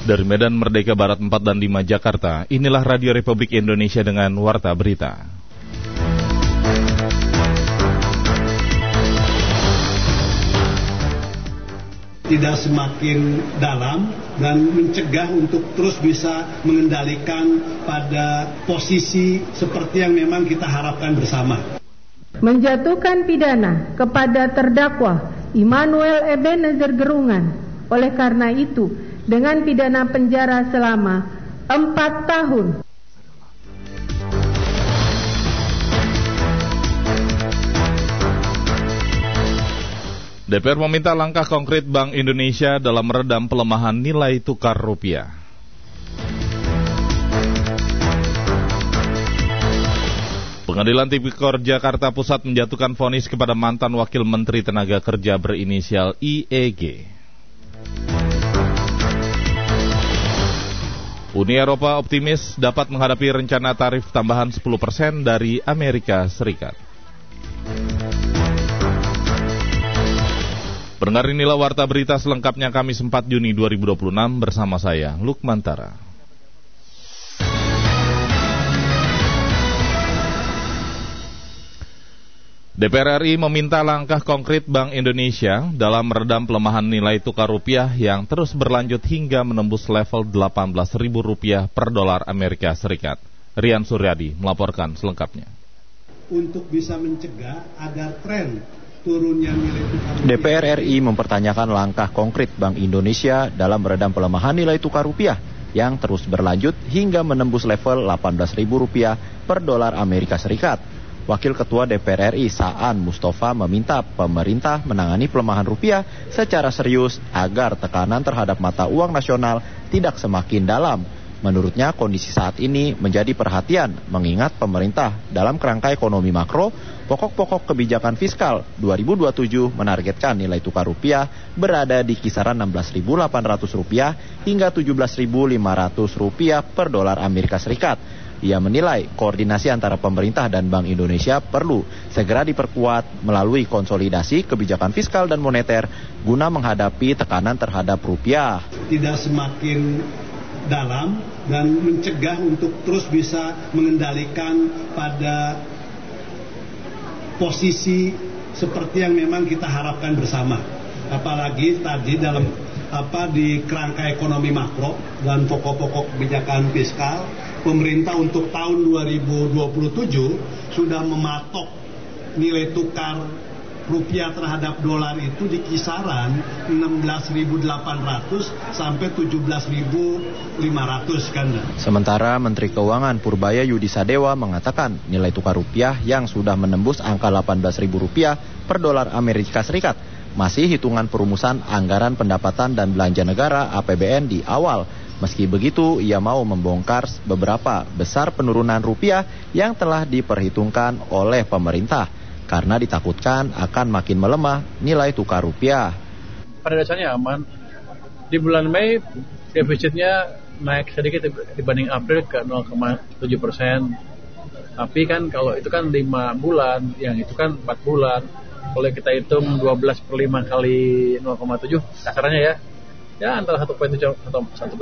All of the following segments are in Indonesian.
Dari Medan Merdeka Barat 4 dan 5 Jakarta, inilah Radio Republik Indonesia dengan Warta Berita. Tidak semakin dalam dan mencegah untuk terus bisa mengendalikan pada posisi seperti yang memang kita harapkan bersama. Menjatuhkan pidana kepada terdakwa Immanuel Ebenezer Gerungan. Oleh karena itu, dengan pidana penjara selama 4 tahun. DPR meminta langkah konkret Bank Indonesia dalam meredam pelemahan nilai tukar rupiah. Pengadilan Tipikor Jakarta Pusat menjatuhkan vonis kepada mantan Wakil Menteri Tenaga Kerja berinisial IEG. Uni Eropa optimis dapat menghadapi rencana tarif tambahan 10% dari Amerika Serikat. Pendengar, inilah Warta Berita selengkapnya Kamis 4 Juni 2026 bersama saya, Lukman Tara. DPR RI meminta langkah konkret Bank Indonesia dalam meredam pelemahan nilai tukar rupiah yang terus berlanjut hingga menembus level Rp18.000 per dolar Amerika Serikat. Rian Suryadi melaporkan selengkapnya. Untuk bisa mencegah agar tren turunnya nilai tukar rupiah. DPR RI mempertanyakan langkah konkret Bank Indonesia dalam meredam pelemahan nilai tukar rupiah yang terus berlanjut hingga menembus level Rp18.000 per dolar Amerika Serikat. Wakil Ketua DPR RI Saan Mustafa meminta pemerintah menangani pelemahan rupiah secara serius agar tekanan terhadap mata uang nasional tidak semakin dalam. Menurutnya kondisi saat ini menjadi perhatian mengingat pemerintah dalam kerangka ekonomi makro, pokok-pokok kebijakan fiskal 2027 menargetkan nilai tukar rupiah berada di kisaran Rp16.800 hingga Rp17.500 per dolar Amerika Serikat. Ia menilai koordinasi antara pemerintah dan Bank Indonesia perlu segera diperkuat melalui konsolidasi kebijakan fiskal dan moneter guna menghadapi tekanan terhadap rupiah. Tidak semakin dalam dan mencegah untuk terus bisa mengendalikan pada posisi seperti yang memang kita harapkan bersama. Apalagi tadi dalam di kerangka ekonomi makro dan pokok-pokok kebijakan fiskal, pemerintah untuk tahun 2027 sudah mematok nilai tukar rupiah terhadap dolar itu di kisaran 16.800 sampai 17.500 kan. Sementara Menteri Keuangan Purbaya Yudisadewa mengatakan nilai tukar rupiah yang sudah menembus angka Rp18.000 per dolar Amerika Serikat masih hitungan perumusan anggaran pendapatan dan belanja negara APBN di awal. Meski begitu, ia mau membongkar beberapa besar penurunan rupiah yang telah diperhitungkan oleh pemerintah karena ditakutkan akan makin melemah nilai tukar rupiah. Pada dasarnya aman. Di bulan Mei defisitnya naik sedikit dibanding April ke 0,7%. Tapi kan kalau itu kan 5 bulan, yang itu kan 4 bulan. Kalau kita hitung 12/5 kali 0,7 kasarnya ya antara 1,7 atau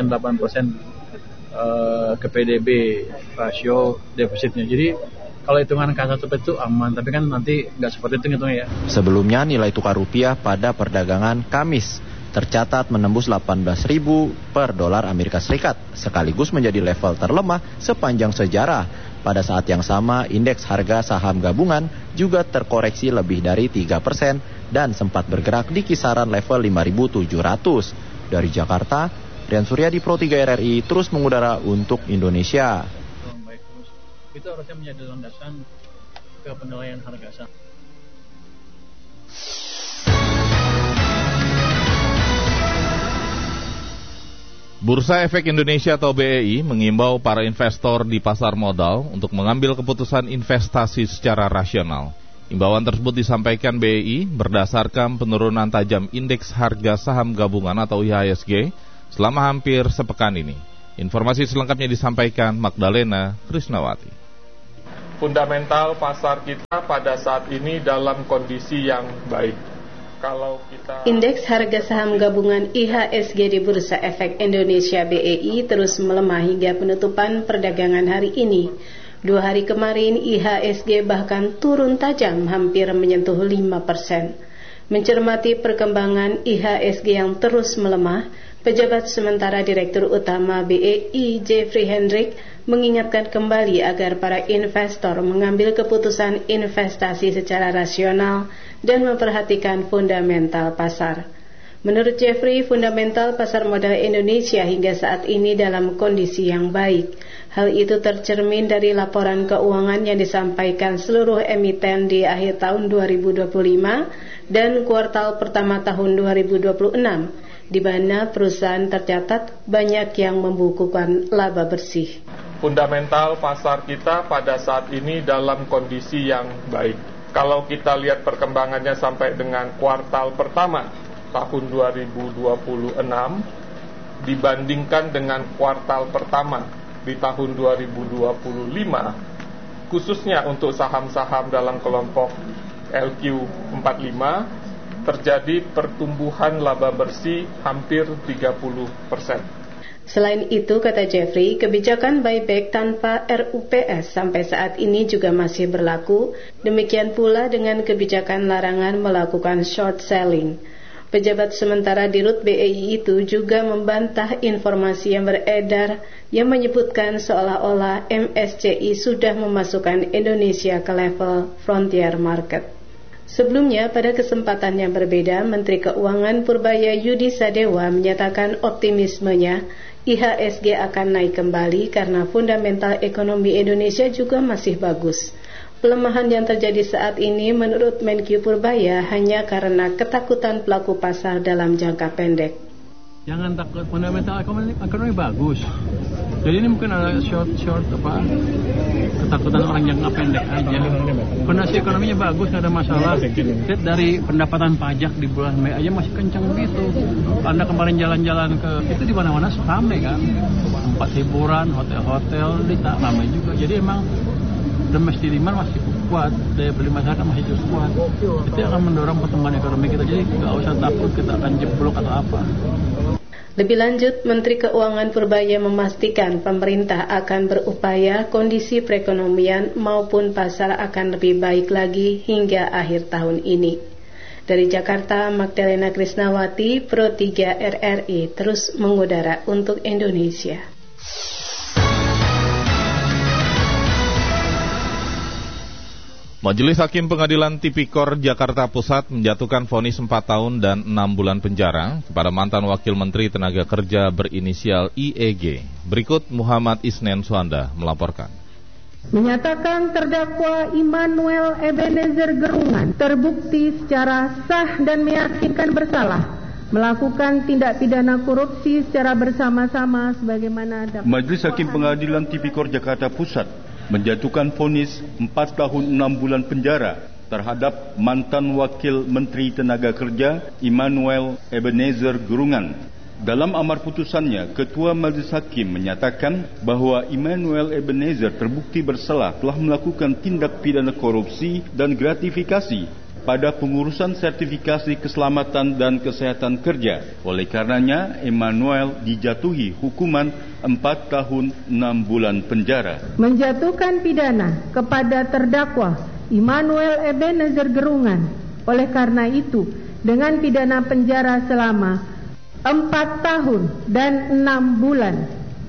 1,8% ke PDB rasio defisitnya. Jadi kalau hitungan kasar itu aman, tapi kan nanti nggak seperti itu ngitungnya ya. Sebelumnya nilai tukar rupiah pada perdagangan Kamis tercatat menembus 18.000 per dolar Amerika Serikat, sekaligus menjadi level terlemah sepanjang sejarah. Pada saat yang sama, indeks harga saham gabungan juga terkoreksi lebih dari 3% dan sempat bergerak di kisaran level 5.700. Dari Jakarta, Rian Suryadi Pro 3 RRI terus mengudara untuk Indonesia. Itu harusnya menjadi landasan ke penilaian harga saham. Bursa Efek Indonesia atau BEI mengimbau para investor di pasar modal untuk mengambil keputusan investasi secara rasional. Imbauan tersebut disampaikan BEI berdasarkan penurunan tajam indeks harga saham gabungan atau IHSG selama hampir sepekan ini. Informasi selengkapnya disampaikan Magdalena Krisnawati. Fundamental pasar kita pada saat ini dalam kondisi yang baik. Indeks harga saham gabungan IHSG di Bursa Efek Indonesia BEI terus melemah hingga penutupan perdagangan hari ini. 2 hari kemarin IHSG bahkan turun tajam hampir menyentuh 5%. Mencermati perkembangan IHSG yang terus melemah, Pejabat sementara Direktur Utama BEI Jeffrey Hendrik mengingatkan kembali agar para investor mengambil keputusan investasi secara rasional dan memperhatikan fundamental pasar. Menurut Jeffrey, fundamental pasar modal Indonesia hingga saat ini dalam kondisi yang baik. Hal itu tercermin dari laporan keuangan yang disampaikan seluruh emiten di akhir tahun 2025 dan kuartal pertama tahun 2026, di mana perusahaan tercatat banyak yang membukukan laba bersih. Fundamental pasar kita pada saat ini dalam kondisi yang baik. Kalau kita lihat perkembangannya sampai dengan kuartal pertama tahun 2026 dibandingkan dengan kuartal pertama di tahun 2025, khususnya untuk saham-saham dalam kelompok LQ45 terjadi pertumbuhan laba bersih hampir 30%. Selain itu, kata Jeffrey, kebijakan buyback tanpa RUPS sampai saat ini juga masih berlaku. Demikian pula dengan kebijakan larangan melakukan short selling. Pejabat sementara di RUT BEI itu juga membantah informasi yang beredar yang menyebutkan seolah-olah MSCI sudah memasukkan Indonesia ke level frontier market. Sebelumnya, pada kesempatan yang berbeda, Menteri Keuangan Purbaya Yudi Sadewa menyatakan optimismenya IHSG akan naik kembali karena fundamental ekonomi Indonesia juga masih bagus. Pelemahan yang terjadi saat ini menurut Menkyu Purbaya hanya karena ketakutan pelaku pasar dalam jangka pendek. Jangan takut, fundamental ekonomi bagus. Jadi ini mungkin ada ketakutan orang jangka pendek aja. Fondasi ekonominya bagus, nggak ada masalah. Lihat dari pendapatan pajak di bulan Mei aja masih kencang gitu. Anda kemarin jalan-jalan ke itu di mana-mana ramai kan, tempat hiburan, hotel-hotel, ramai juga. Jadi emang domestic demand masih kuat, daya beli masyarakat masih cukup kuat. Itu akan mendorong pertumbuhan ekonomi kita. Jadi nggak usah takut kita akan jeblok atau apa. Lebih lanjut, Menteri Keuangan Purbaya memastikan pemerintah akan berupaya kondisi perekonomian maupun pasar akan lebih baik lagi hingga akhir tahun ini. Dari Jakarta, Magdalena Krisnawati, Pro 3 RRI terus mengudara untuk Indonesia. Majelis Hakim Pengadilan Tipikor Jakarta Pusat menjatuhkan vonis 4 tahun dan 6 bulan penjara kepada mantan Wakil Menteri Tenaga Kerja berinisial IEG. Berikut Muhammad Isnen Suanda melaporkan. Menyatakan terdakwa Immanuel Ebenezer Gerungan terbukti secara sah dan meyakinkan bersalah melakukan tindak pidana korupsi secara bersama-sama sebagaimana dapat. Majelis Hakim Pengadilan Tipikor Jakarta Pusat menjatuhkan vonis 4 tahun 6 bulan penjara terhadap mantan Wakil Menteri Tenaga Kerja Immanuel Ebenezer Gerungan. Dalam amar putusannya, Ketua Majelis Hakim menyatakan bahwa Immanuel Ebenezer terbukti bersalah telah melakukan tindak pidana korupsi dan gratifikasi pada pengurusan sertifikasi keselamatan dan kesehatan kerja. Oleh karenanya, Immanuel dijatuhi hukuman 4 tahun 6 bulan penjara. Menjatuhkan pidana kepada terdakwa Immanuel Ebenezer Gerungan. Oleh karena itu, dengan pidana penjara selama 4 tahun dan 6 bulan.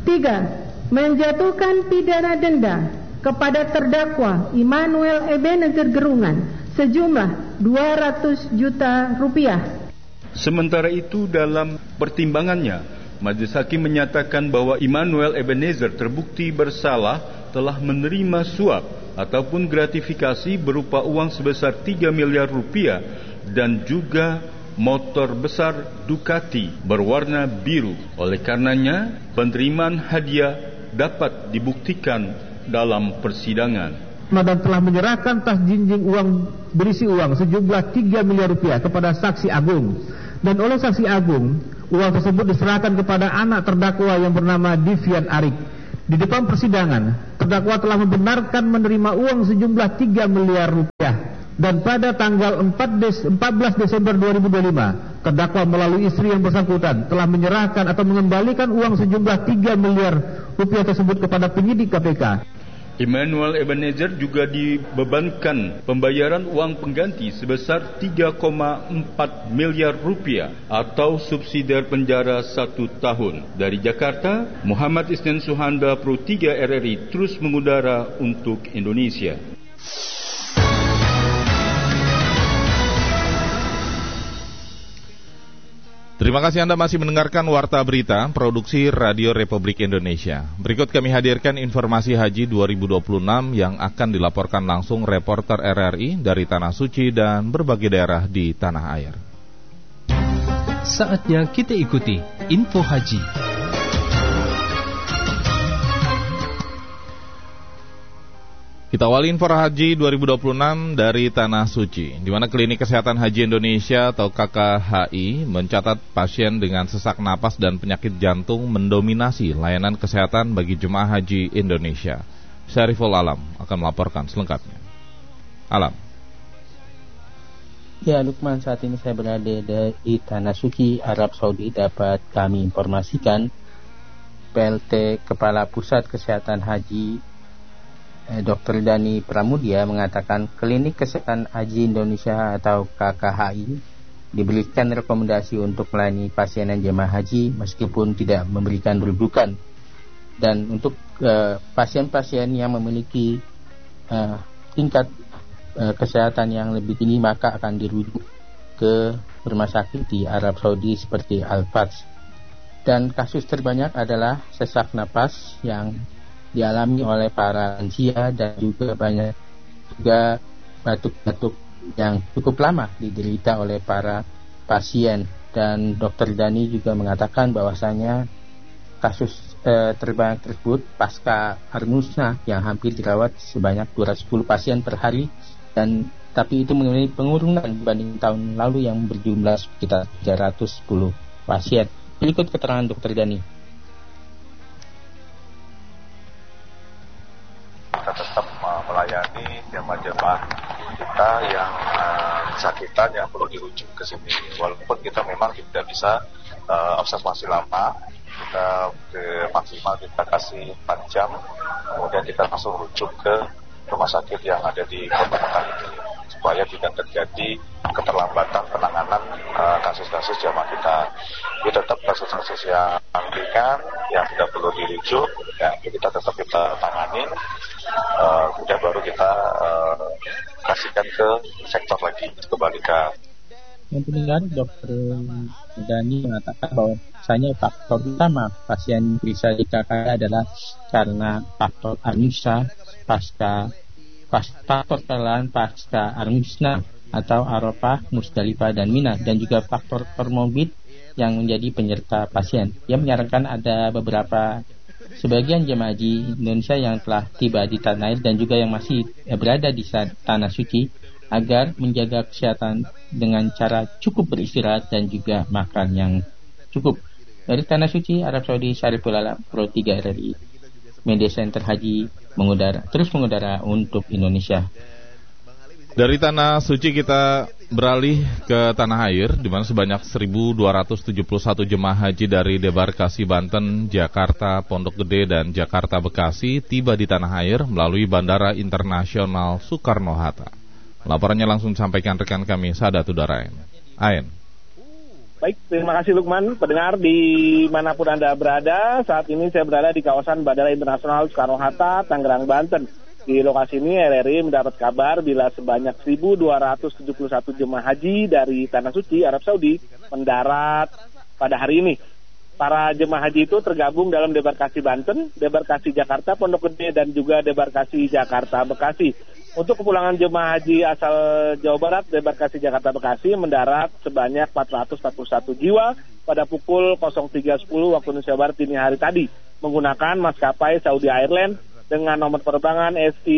3. Menjatuhkan pidana denda kepada terdakwa Immanuel Ebenezer Gerungan sejumlah 200 juta rupiah. Sementara itu, dalam pertimbangannya, Majelis Hakim menyatakan bahwa Immanuel Ebenezer terbukti bersalah telah menerima suap ataupun gratifikasi berupa uang sebesar 3 miliar rupiah dan juga motor besar Ducati berwarna biru. Oleh karenanya, penerimaan hadiah dapat dibuktikan dalam persidangan. Dan telah menyerahkan tas jinjing uang berisi uang sejumlah 3 miliar rupiah kepada saksi Agung. Dan oleh saksi Agung, uang tersebut diserahkan kepada anak terdakwa yang bernama Divian Arik. Di depan persidangan, terdakwa telah membenarkan menerima uang sejumlah 3 miliar rupiah. Dan pada tanggal 14 Desember 2025, terdakwa melalui istri yang bersangkutan telah menyerahkan atau mengembalikan uang sejumlah 3 miliar rupiah tersebut kepada penyidik KPK. Immanuel Ebenezer juga dibebankan pembayaran uang pengganti sebesar 3,4 miliar rupiah atau subsidiar penjara 1 tahun. Dari Jakarta, Muhammad Isnin Suhanda, Pro 3 RRI terus mengudara untuk Indonesia. Terima kasih Anda masih mendengarkan Warta Berita, produksi Radio Republik Indonesia. Berikut kami hadirkan informasi haji 2026 yang akan dilaporkan langsung reporter RRI dari Tanah Suci dan berbagai daerah di tanah air. Saatnya kita ikuti info haji. Kita awali info haji 2026 dari Tanah Suci, di mana Klinik Kesehatan Haji Indonesia atau KKHI mencatat pasien dengan sesak napas dan penyakit jantung mendominasi layanan kesehatan bagi jemaah haji Indonesia. Syariful Alam akan melaporkan selengkapnya. Alam. Ya, Lukman, saat ini saya berada di Tanah Suci, Arab Saudi. Dapat kami informasikan PLT Kepala Pusat Kesehatan Haji Dr. Dani Pramudia mengatakan Klinik Kesehatan Haji Indonesia atau KKHI diberikan rekomendasi untuk melayani pasien dan jemaah haji meskipun tidak memberikan rujukan. Dan untuk pasien-pasien yang memiliki tingkat kesehatan yang lebih tinggi maka akan dirujuk ke rumah sakit di Arab Saudi seperti Al-Fats. Dan kasus terbanyak adalah sesak napas yang dialami oleh para lansia dan juga banyak juga batuk-batuk yang cukup lama diderita oleh para pasien. Dan Dr. Dani juga mengatakan bahwasanya kasus terbanyak tersebut pasca Armusna yang hampir dirawat sebanyak 210 pasien per hari, dan tapi itu mengalami penurunan dibanding tahun lalu yang berjumlah sekitar 310 pasien. Berikut keterangan Dr. Dani. Kita tetap melayani jemaah-jemaah kita yang kesakitan yang perlu dirujuk ke sini. Walaupun kita memang tidak bisa observasi lama, kita maksimal kita kasih 4 jam, kemudian kita langsung rujuk ke rumah sakit yang ada di Kota Mekah ini, supaya tidak terjadi keterlambatan penanganan kasus-kasus jamaah kita. Jadi tetap kasus-kasus yang ringan, yang tidak perlu dirujuk, ya kita tetap kita tangani, kemudian baru kita kasihkan ke sektor lagi, kembali ke. Yang pendengar, Dr. Dani mengatakan bahwa misalnya faktor utama pasien bisa dikatakan adalah karena faktor Armusna faktor kelelahan pasca Armusna atau Arafah, Musdalifah dan Mina, dan juga faktor komorbid yang menjadi penyerta pasien. Ia menyarankan ada sebagian jemaah haji Indonesia yang telah tiba di tanah air dan juga yang masih berada di Tanah Suci agar menjaga kesehatan dengan cara cukup beristirahat dan juga makan yang cukup. Dari Tanah Suci, Arab Saudi, Syariful Alam, Pro 3 RRI, Media Center Haji terus mengudara untuk Indonesia. Dari Tanah Suci kita beralih ke tanah air, di mana sebanyak 1.271 jemaah haji dari debarkasi Banten, Jakarta, Pondok Gede, dan Jakarta Bekasi tiba di tanah air melalui Bandara Internasional Soekarno-Hatta. Laporannya langsung disampaikan rekan kami Sadat Udara Ain. Baik, terima kasih Lukman. Pendengar dimanapun Anda berada, saat ini saya berada di kawasan Bandara Internasional Soekarno-Hatta, Tangerang, Banten. Di lokasi ini RRI mendapat kabar bila sebanyak 1.271 jemaah haji dari Tanah Suci, Arab Saudi, mendarat pada hari ini. Para jemaah haji itu tergabung dalam debarkasi Banten, debarkasi Jakarta, Pondok Gede, dan juga debarkasi Jakarta Bekasi. Untuk kepulangan jemaah haji asal Jawa Barat, debarkasi Jakarta Bekasi mendarat sebanyak 441 jiwa pada pukul 03.10 waktu Indonesia Barat dini hari tadi menggunakan maskapai Saudi Airlines dengan nomor penerbangan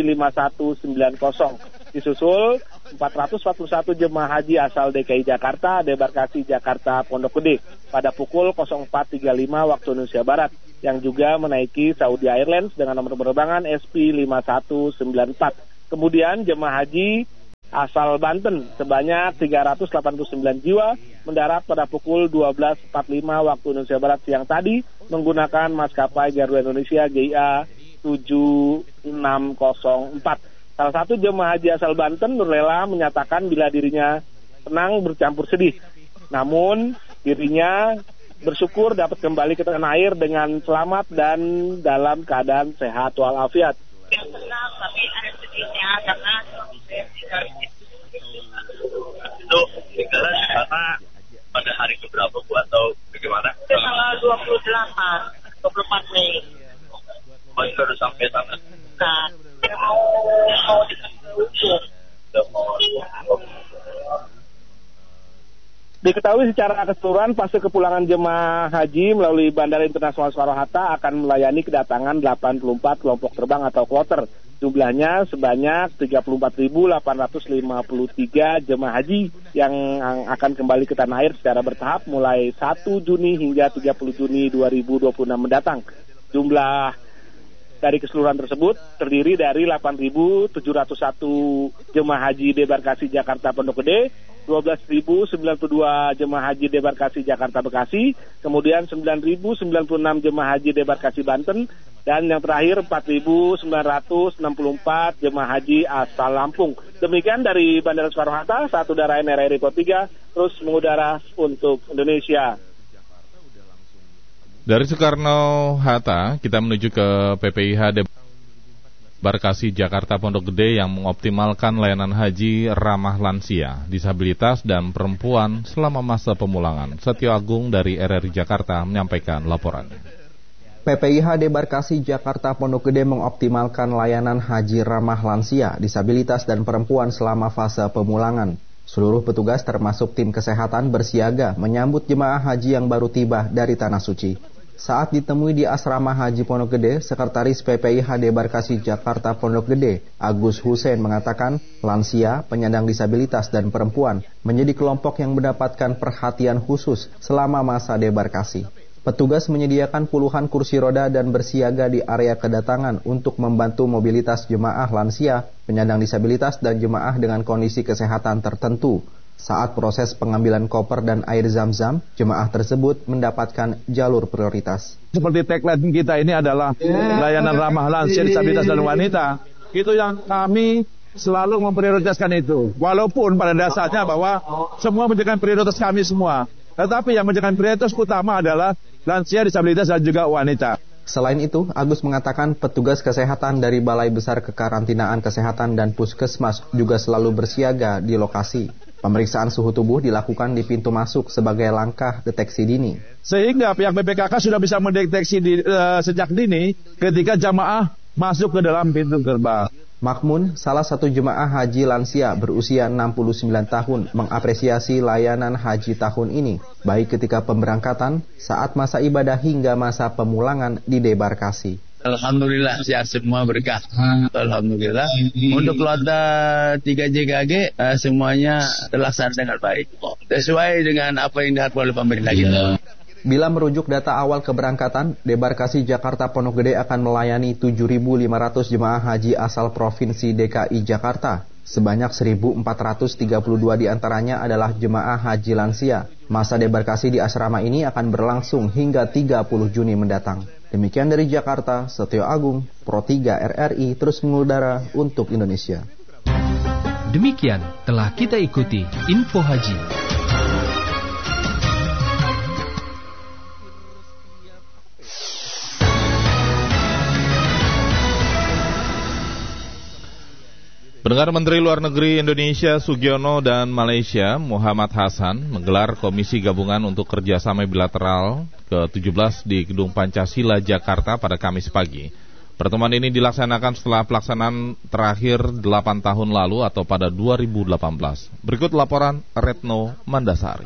ST5190. Disusul 441 jemaah haji asal DKI Jakarta, debarkasi Jakarta Pondok Gede pada pukul 04.35 waktu Indonesia Barat yang juga menaiki Saudi Airlines dengan nomor penerbangan SP5194. Kemudian jemaah haji asal Banten sebanyak 389 jiwa mendarat pada pukul 12.45 waktu Indonesia Barat siang tadi menggunakan maskapai Garuda Indonesia GIA 7604. Salah satu jemaah haji asal Banten, Nurlela, menyatakan bila dirinya senang bercampur sedih. Namun dirinya bersyukur dapat kembali ke tanah air dengan selamat dan dalam keadaan sehat walafiat. Senang, tapi ada sedihnya karena itu tinggalan karena pada hari keberapa Bu atau bagaimana? Tanggal 24 Mei. Masih baru sampai sana. Nah, mau dikasih ujung. Diketahui secara keseluruhan fase kepulangan jemaah haji melalui Bandara Internasional Soekarno-Hatta akan melayani kedatangan 84 kelompok terbang atau kloter. Jumlahnya sebanyak 34.853 jemaah haji yang akan kembali ke tanah air secara bertahap mulai 1 Juni hingga 30 Juni 2026 mendatang. Jumlah dari keseluruhan tersebut terdiri dari 8.701 jemaah haji debarkasi Jakarta Pondok Gede, 12.092 jemaah haji debarkasi Jakarta Bekasi, kemudian 9.096 jemaah haji debarkasi Banten, dan yang terakhir 4.964 jemaah haji asal Lampung. Demikian dari Bandara Soekarno-Hatta, saat udara NRRI Kota 3 terus mengudara untuk Indonesia. Dari Soekarno-Hatta, kita menuju ke PPIH Debarkasi Jakarta Pondok Gede yang mengoptimalkan layanan haji ramah lansia, disabilitas, dan perempuan selama masa pemulangan. Setio Agung dari RRI Jakarta menyampaikan laporannya. PPIH Debarkasi Jakarta Pondok Gede mengoptimalkan layanan haji ramah lansia, disabilitas, dan perempuan selama fase pemulangan. Seluruh petugas termasuk tim kesehatan bersiaga menyambut jemaah haji yang baru tiba dari Tanah Suci. Saat ditemui di Asrama Haji Pondok Gede, Sekretaris PPIH Debarkasi Jakarta Pondok Gede, Agus Hussein mengatakan, lansia, penyandang disabilitas, dan perempuan menjadi kelompok yang mendapatkan perhatian khusus selama masa debarkasi. Petugas menyediakan puluhan kursi roda dan bersiaga di area kedatangan untuk membantu mobilitas jemaah lansia, penyandang disabilitas, dan jemaah dengan kondisi kesehatan tertentu. Saat proses pengambilan koper dan air zam-zam, jemaah tersebut mendapatkan jalur prioritas. Seperti tagline kita ini adalah layanan ramah lansia, disabilitas, dan wanita. Itu yang kami selalu memprioritaskan itu. Walaupun pada dasarnya bahwa semua menjadikan prioritas kami semua. Tetapi yang menjadikan prioritas utama adalah lansia, disabilitas, dan juga wanita. Selain itu, Agus mengatakan petugas kesehatan dari Balai Besar Kekarantinaan Kesehatan dan Puskesmas juga selalu bersiaga di lokasi. Pemeriksaan suhu tubuh dilakukan di pintu masuk sebagai langkah deteksi dini. Sehingga pihak BPKK sudah bisa mendeteksi sejak dini ketika jamaah masuk ke dalam pintu gerbang. Makmun, salah satu jemaah haji lansia berusia 69 tahun, mengapresiasi layanan haji tahun ini, baik ketika pemberangkatan, saat masa ibadah hingga masa pemulangan di debarkasi. Alhamdulillah, siap semua berkah. Alhamdulillah. Untuk kloter 3JKG semuanya terlaksana dengan baik, sesuai dengan apa yang diharapkan oleh pemerintah kita. Bila merujuk data awal keberangkatan, Debarkasi Jakarta Pondok Gede akan melayani 7.500 jemaah haji asal Provinsi DKI Jakarta. Sebanyak 1.432 diantaranya adalah jemaah haji lansia. Masa debarkasi di asrama ini akan berlangsung hingga 30 Juni mendatang. Demikian dari Jakarta, Setio Agung, Pro 3 RRI terus mengudara untuk Indonesia. Demikian telah kita ikuti Info Haji. Pendengar, Menteri Luar Negeri Indonesia Sugiono dan Malaysia Muhammad Hasan menggelar Komisi Gabungan untuk Kerjasama Bilateral ke-17 di Gedung Pancasila, Jakarta pada Kamis pagi. Pertemuan ini dilaksanakan setelah pelaksanaan terakhir 8 tahun lalu atau pada 2018. Berikut laporan Retno Mandasari.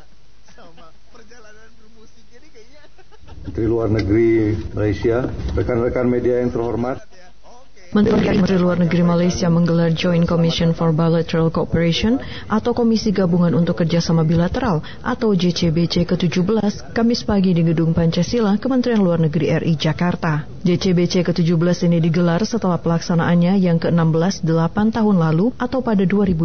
Menteri Luar Negeri Malaysia, rekan-rekan media yang terhormat, Menteri Luar Negeri Malaysia menggelar Joint Commission for Bilateral Cooperation atau Komisi Gabungan untuk Kerjasama Bilateral atau JCBC ke-17 Kamis pagi di Gedung Pancasila, Kementerian Luar Negeri RI Jakarta. JCBC ke-17 ini digelar setelah pelaksanaannya yang ke-16 8 tahun lalu atau pada 2018.